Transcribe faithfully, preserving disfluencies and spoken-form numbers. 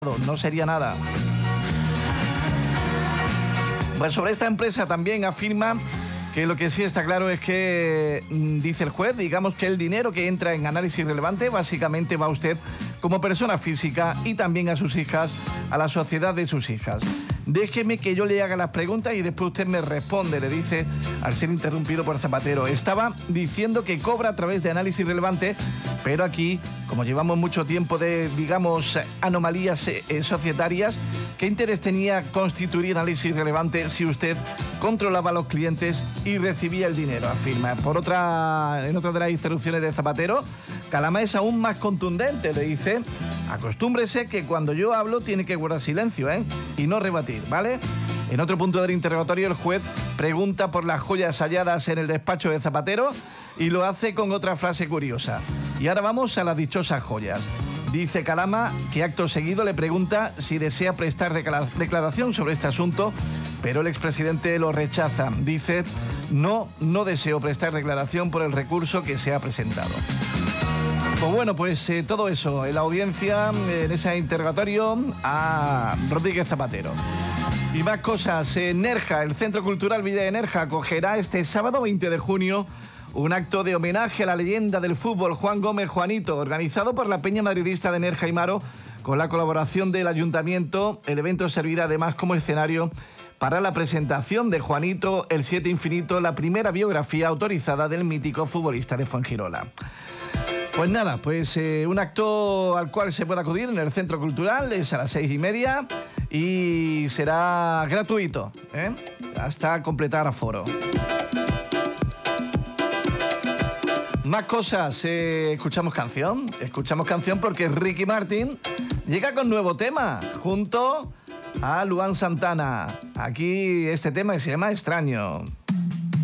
No sería nada. Pues sobre esta empresa también afirma que lo que sí está claro es que, dice el juez, digamos que el dinero que entra en análisis relevante básicamente va a usted como persona física y también a sus hijas, a la sociedad de sus hijas. Déjeme que yo le haga las preguntas y después usted me responde, le dice al ser interrumpido por Zapatero. Estaba diciendo que cobra a través de análisis relevante, pero aquí, como llevamos mucho tiempo de, digamos, anomalías eh, societarias, ¿qué interés tenía constituir análisis relevante si usted controlaba a los clientes y recibía el dinero? Afirma. Por otra, en otra de las instrucciones de Zapatero, Calama es aún más contundente, le dice: acostúmbrese que cuando yo hablo tiene que guardar silencio, ¿eh? Y no rebatir, ¿vale? En otro punto del interrogatorio, el juez pregunta por las joyas halladas en el despacho de Zapatero y lo hace con otra frase curiosa. Y ahora vamos a las dichosas joyas. Dice Calama que acto seguido le pregunta si desea prestar declaración sobre este asunto, pero el expresidente lo rechaza. Dice: no, no deseo prestar declaración por el recurso que se ha presentado. Pues bueno, pues eh, todo eso en la audiencia, en ese interrogatorio a Rodríguez Zapatero. Y más cosas. En Nerja, el Centro Cultural Villa de Nerja acogerá este sábado veinte de junio un acto de homenaje a la leyenda del fútbol Juan Gómez Juanito, organizado por la Peña Madridista de Nerja y Maro, con la colaboración del Ayuntamiento. El evento servirá además como escenario para la presentación de Juanito, el Siete Infinito, la primera biografía autorizada del mítico futbolista de Fuengirola. Pues nada, pues eh, un acto al cual se puede acudir en el Centro Cultural, es a las seis y media y será gratuito, ¿eh? Hasta completar aforo. Más cosas, eh, escuchamos canción, escuchamos canción porque Ricky Martin llega con nuevo tema junto a Luan Santana. Aquí este tema que se llama Extraño.